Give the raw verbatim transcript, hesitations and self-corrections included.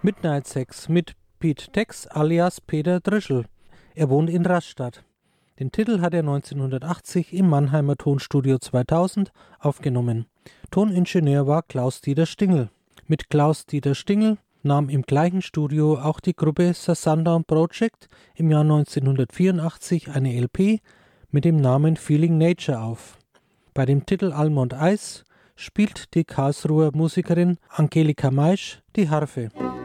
Midnight Sex mit Pete Tex alias Peter Drischl. Er wohnt in Rastatt. Den Titel hat er neunzehnhundertachtzig im Mannheimer Tonstudio zweitausend aufgenommen. Toningenieur war Klaus-Dieter Stingel. Mit Klaus-Dieter Stingel nahm im gleichen Studio auch die Gruppe The Sundown Project im Jahr neunzehnhundertvierundachtzig eine L P mit dem Namen Feeling Nature auf. Bei dem Titel Almond Ice spielt die Karlsruher Musikerin Angelika Maisch die Harfe.